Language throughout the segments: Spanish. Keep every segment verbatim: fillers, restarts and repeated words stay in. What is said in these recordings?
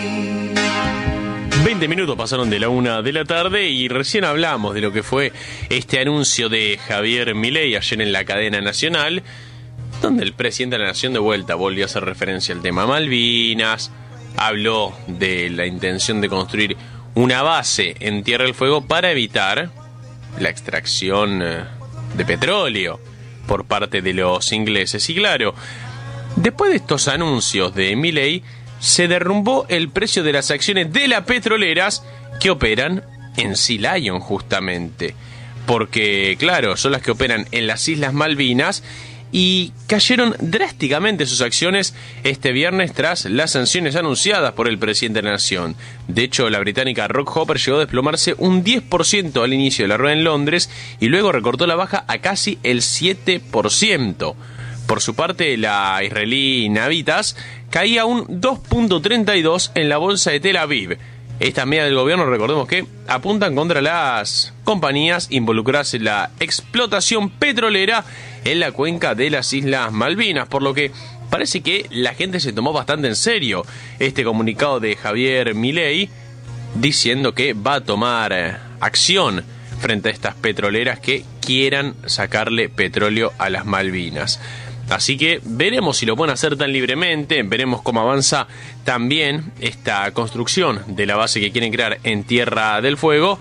veinte minutos pasaron de la una de la tarde y recién hablamos de lo que fue este anuncio de Javier Milei ayer en la cadena nacional, donde el presidente de la Nación de vuelta volvió a hacer referencia al tema Malvinas, habló de la intención de construir una base en Tierra del Fuego para evitar la extracción de petróleo por parte de los ingleses. Y claro, después de estos anuncios de Milei, se derrumbó el precio de las acciones de las petroleras que operan en Sea Lion, justamente. Porque, claro, son las que operan en las Islas Malvinas y cayeron drásticamente sus acciones este viernes tras las sanciones anunciadas por el presidente de la Nación. De hecho, la británica Rockhopper llegó a desplomarse un diez por ciento al inicio de la rueda en Londres y luego recortó la baja a casi el siete por ciento. Por su parte, la israelí Navitas caía un dos punto treinta y dos en la bolsa de Tel Aviv. Estas medidas del gobierno, recordemos que apuntan contra las compañías involucradas en la explotación petrolera en la cuenca de las Islas Malvinas, por lo que parece que la gente se tomó bastante en serio este comunicado de Javier Milei, diciendo que va a tomar acción frente a estas petroleras que quieran sacarle petróleo a las Malvinas. Así que veremos si lo pueden hacer tan libremente, veremos cómo avanza también esta construcción de la base que quieren crear en Tierra del Fuego,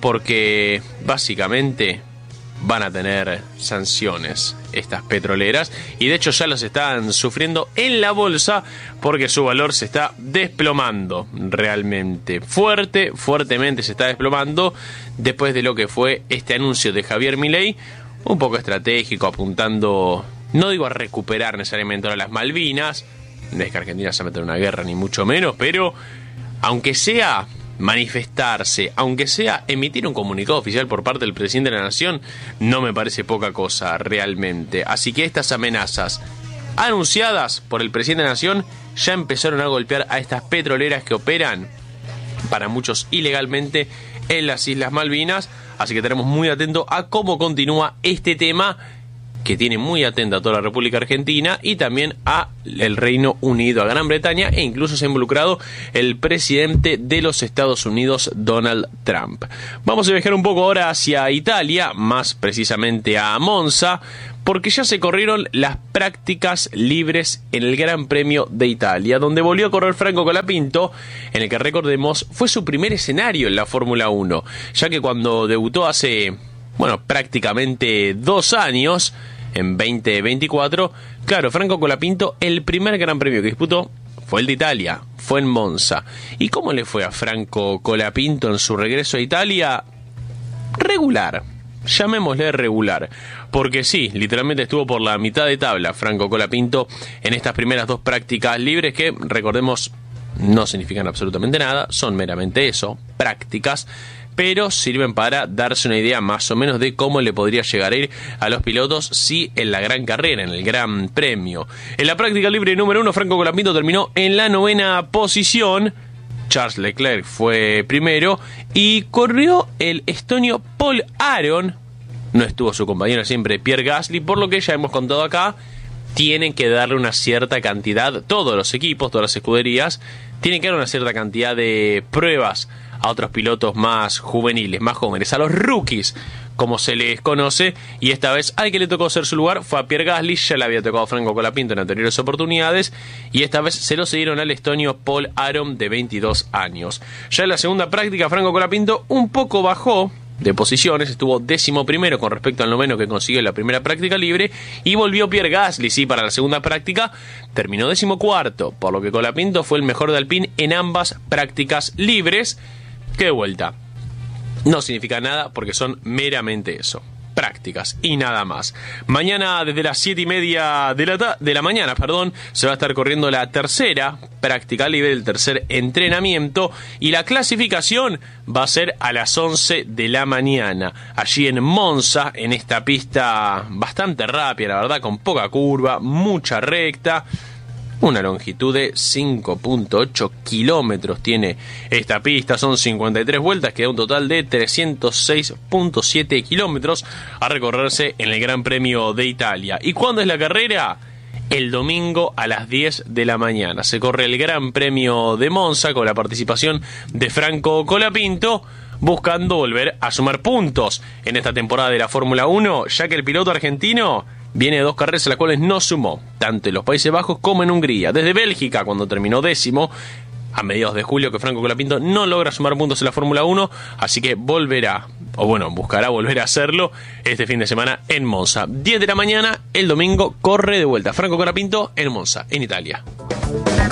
porque básicamente van a tener sanciones estas petroleras y de hecho ya las están sufriendo en la bolsa porque su valor se está desplomando realmente fuerte, fuertemente se está desplomando después de lo que fue este anuncio de Javier Milei, un poco estratégico, apuntando, no digo a recuperar necesariamente ahora las Malvinas, no es que Argentina se meta en una guerra ni mucho menos, pero aunque sea manifestarse, aunque sea emitir un comunicado oficial por parte del presidente de la Nación, no me parece poca cosa realmente. Así que estas amenazas anunciadas por el presidente de la Nación ya empezaron a golpear a estas petroleras que operan, para muchos ilegalmente, en las Islas Malvinas. Así que estaremos muy atentos a cómo continúa este tema, que tiene muy atenta a toda la República Argentina y también a el Reino Unido, a Gran Bretaña, e incluso se ha involucrado el presidente de los Estados Unidos, Donald Trump. Vamos a viajar un poco ahora hacia Italia, más precisamente a Monza, porque ya se corrieron las prácticas libres en el Gran Premio de Italia, donde volvió a correr Franco Colapinto, en el que, recordemos, fue su primer escenario en la Fórmula uno, ya que cuando debutó hace, bueno, prácticamente dos años, en veinte veinticuatro, claro, Franco Colapinto, el primer Gran Premio que disputó fue el de Italia, fue en Monza. ¿Y cómo le fue a Franco Colapinto en su regreso a Italia? Regular, llamémosle regular, porque sí, literalmente estuvo por la mitad de tabla Franco Colapinto en estas primeras dos prácticas libres que, recordemos, no significan absolutamente nada, son meramente eso, prácticas, pero sirven para darse una idea más o menos de cómo le podría llegar a ir a los pilotos si en la gran carrera, en el Gran Premio. En la práctica libre número uno, Franco Colapinto terminó en la novena posición, Charles Leclerc fue primero y corrió el estonio Paul Aron, no estuvo su compañero siempre Pierre Gasly, por lo que ya hemos contado acá, tienen que darle una cierta cantidad, todos los equipos, todas las escuderías, tienen que dar una cierta cantidad de pruebas a otros pilotos más juveniles, más jóvenes, a los rookies, como se les conoce, y esta vez al que le tocó hacer su lugar fue a Pierre Gasly, ya le había tocado a Franco Colapinto en anteriores oportunidades, y esta vez se lo cedieron al estonio Paul Aron, de veintidós años. Ya en la segunda práctica, Franco Colapinto un poco bajó de posiciones, estuvo décimo primero con respecto al noveno que consiguió en la primera práctica libre, y volvió Pierre Gasly, sí, para la segunda práctica, terminó décimo cuarto, por lo que Colapinto fue el mejor de Alpine en ambas prácticas libres, que de vuelta no significa nada porque son meramente eso, prácticas y nada más. Mañana desde las siete y media de la, ta- de la mañana perdón, se va a estar corriendo la tercera práctica libre, el tercer entrenamiento, y la clasificación va a ser a las once de la mañana, allí en Monza, en esta pista bastante rápida, la verdad, con poca curva, mucha recta. Una longitud de cinco punto ocho kilómetros tiene esta pista, son cincuenta y tres vueltas, que da un total de trescientos seis punto siete kilómetros a recorrerse en el Gran Premio de Italia. ¿Y cuándo es la carrera? el domingo a las diez de la mañana. Se corre el Gran Premio de Monza con la participación de Franco Colapinto, buscando volver a sumar puntos en esta temporada de la Fórmula uno, ya que el piloto argentino viene de dos carreras en las cuales no sumó, tanto en los Países Bajos como en Hungría. Desde Bélgica, cuando terminó décimo, a mediados de julio, que Franco Colapinto no logra sumar puntos en la Fórmula uno, así que volverá, o bueno, buscará volver a hacerlo este fin de semana en Monza. diez de la mañana, el domingo, corre de vuelta Franco Colapinto en Monza, en Italia.